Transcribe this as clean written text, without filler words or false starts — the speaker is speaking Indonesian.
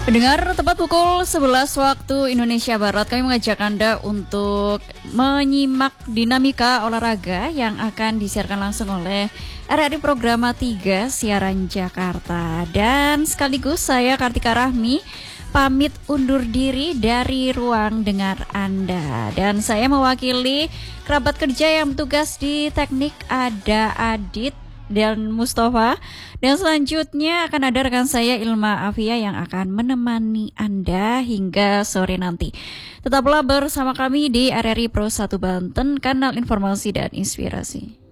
Pendengar, tepat pukul 11 waktu Indonesia Barat, kami mengajak Anda untuk menyimak dinamika olahraga yang akan disiarkan langsung oleh RRI Programa 3 Siaran Jakarta. Dan sekaligus saya Kartika Rahmi pamit undur diri dari ruang dengar Anda. Dan saya mewakili kerabat kerja yang bertugas di teknik, ada Adit dan Mustafa. Dan selanjutnya akan ada rekan saya Ilma Afia yang akan menemani Anda hingga sore nanti. Tetaplah bersama kami di RRI Pro 1 Banten, kanal informasi dan inspirasi.